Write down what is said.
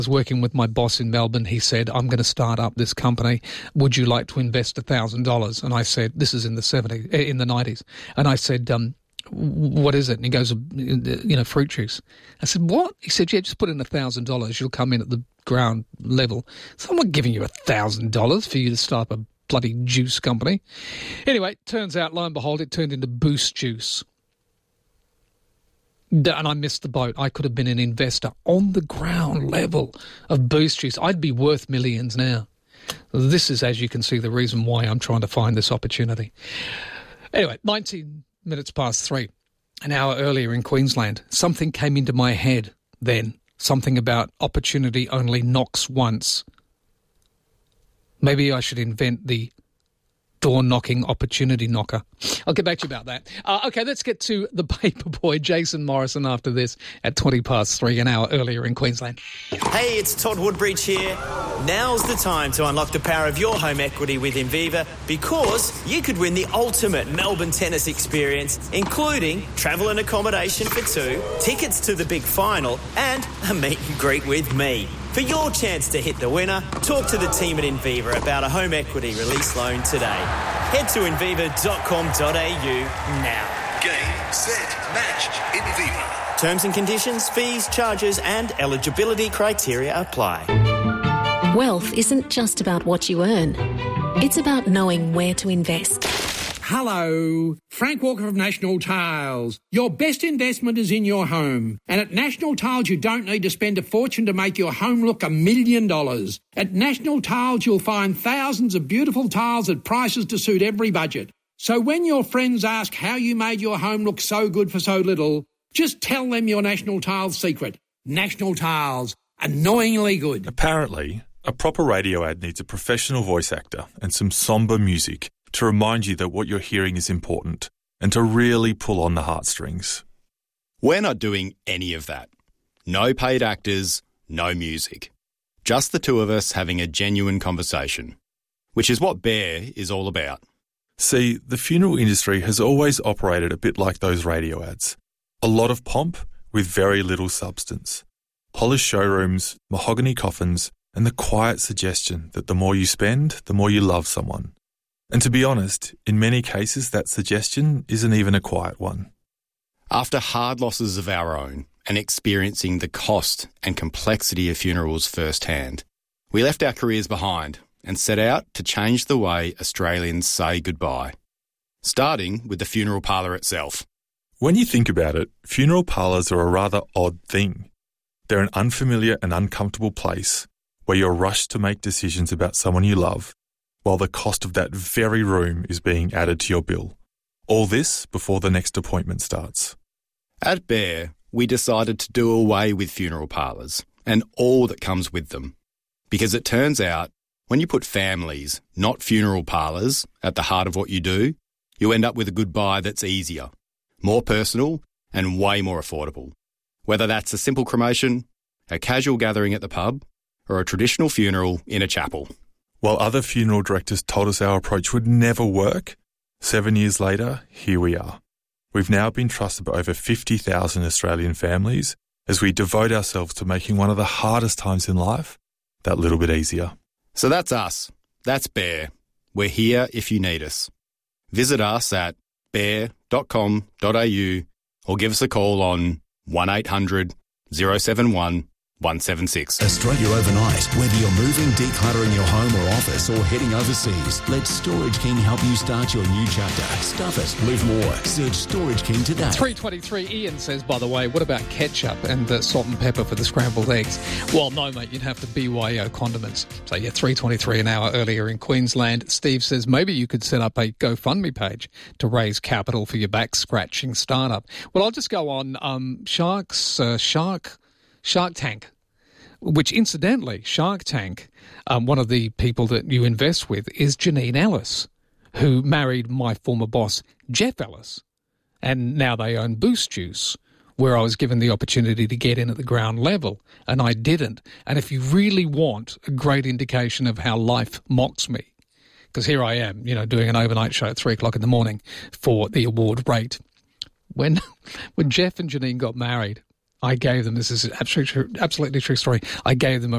was working with my boss in Melbourne. He said, I'm going to start up this company. Would you like to invest $1,000? And I said, this is in the 90s. And I said, what is it? And he goes, fruit juice. I said, what? He said, yeah, just put in $1,000. You'll come in at the ground level. So I'm not giving you $1,000 for you to start up a bloody juice company. Anyway, turns out, lo and behold, it turned into Boost Juice. And I missed the boat. I could have been an investor on the ground level of Boost Juice. I'd be worth millions now. This is, as you can see, the reason why I'm trying to find this opportunity. Anyway, 19 minutes past 3, an hour earlier in Queensland. Something came into my head then. Something about opportunity only knocks once. Maybe I should invent the door-knocking opportunity knocker. I'll get back to you about that. Okay, let's get to the paperboy, Jason Morrison, after this at 20 past 3, an hour earlier in Queensland. Hey, it's Todd Woodbridge here. Now's the time to unlock the power of your home equity with Inviva, because you could win the ultimate Melbourne tennis experience, including travel and accommodation for 2, tickets to the big final, and a meet and greet with me. For your chance to hit the winner, talk to the team at Inviva about a home equity release loan today. Head to inviva.com.au now. Game, set, match. Inviva. Terms and conditions, fees, charges and eligibility criteria apply. Wealth isn't just about what you earn. It's about knowing where to invest. Hello, Frank Walker of National Tiles. Your best investment is in your home. And at National Tiles, you don't need to spend a fortune to make your home look $1 million. At National Tiles, you'll find thousands of beautiful tiles at prices to suit every budget. So when your friends ask how you made your home look so good for so little, just tell them your National Tiles secret. National Tiles, annoyingly good. Apparently, a proper radio ad needs a professional voice actor and some sombre music to remind you that what you're hearing is important and to really pull on the heartstrings. We're not doing any of that. No paid actors, no music. Just the two of us having a genuine conversation, which is what Bear is all about. See, the funeral industry has always operated a bit like those radio ads. A lot of pomp with very little substance. Polished showrooms, mahogany coffins, and the quiet suggestion that the more you spend, the more you love someone. And to be honest, in many cases that suggestion isn't even a quiet one. After hard losses of our own and experiencing the cost and complexity of funerals firsthand, we left our careers behind and set out to change the way Australians say goodbye, starting with the funeral parlour itself. When you think about it, funeral parlours are a rather odd thing. They're an unfamiliar and uncomfortable place where you're rushed to make decisions about someone you love, while the cost of that very room is being added to your bill. All this before the next appointment starts. At Bear, we decided to do away with funeral parlours and all that comes with them. Because it turns out, when you put families, not funeral parlours, at the heart of what you do, you end up with a goodbye that's easier, more personal and way more affordable. Whether that's a simple cremation, a casual gathering at the pub, or a traditional funeral in a chapel. While other funeral directors told us our approach would never work, 7 years later, here we are. We've now been trusted by over 50,000 Australian families as we devote ourselves to making one of the hardest times in life that little bit easier. So that's us. That's Bear. We're here if you need us. Visit us at bear.com.au or give us a call on 1800 071 176. Australia Overnight. Whether you're moving, decluttering your home or office, or heading overseas, let Storage King help you start your new chapter. Stuff it. Live more. Search Storage King today. 323 Ian says, by the way, what about ketchup and salt and pepper for the scrambled eggs? Well, no, mate, you'd have to BYO condiments. So, yeah, 323 an hour earlier in Queensland. Steve says maybe you could set up a GoFundMe page to raise capital for your back-scratching startup. Well, I'll just go on Shark Tank, which incidentally, Shark Tank, one of the people that you invest with is Janine Ellis, who married my former boss, Jeff Ellis. And now they own Boost Juice, where I was given the opportunity to get in at the ground level, and I didn't. And if you really want a great indication of how life mocks me, because here I am, doing an overnight show at 3 o'clock in the morning for the award rate. When Jeff and Janine got married, I gave them, this is absolutely true story, I gave them a